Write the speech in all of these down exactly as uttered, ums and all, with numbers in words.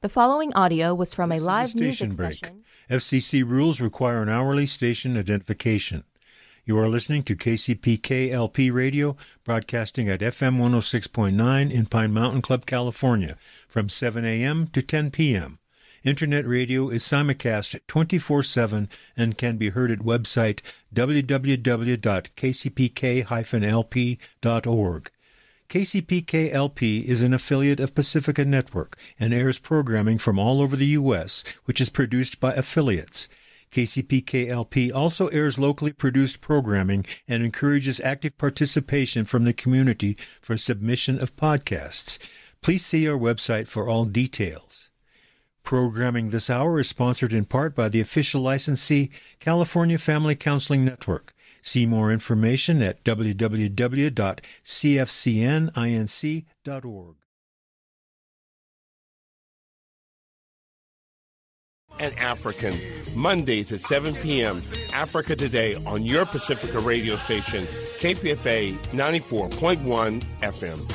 The following audio was from This a live is a station music break. session. F C C rules require an hourly station identification. You are listening to K C P K L P Radio, broadcasting at F M one oh six point nine in Pine Mountain Club, California, from seven a.m. to ten p.m. Internet radio is simulcast twenty-four seven and can be heard at website w w w dot k c p k dash l p dot org. K C P K L P is an affiliate of Pacifica Network and airs programming from all over the U S, which is produced by affiliates. K C P K L P also airs locally produced programming and encourages active participation from the community for submission of podcasts. Please see our website for all details. Programming this hour is sponsored in part by the official licensee, California Family Counseling Network. See more information at w w w dot c f c n inc dot org. And African, Mondays at seven p.m., Africa Today on your Pacifica radio station, K P F A ninety-four point one F M.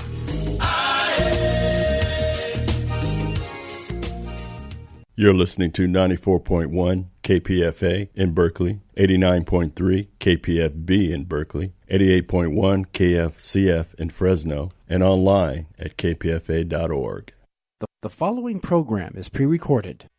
You're listening to ninety-four point one K P F A in Berkeley, eighty-nine point three K P F B in Berkeley, eighty-eight point one K F C F in Fresno, and online at k p f a dot org. The, the following program is pre-recorded.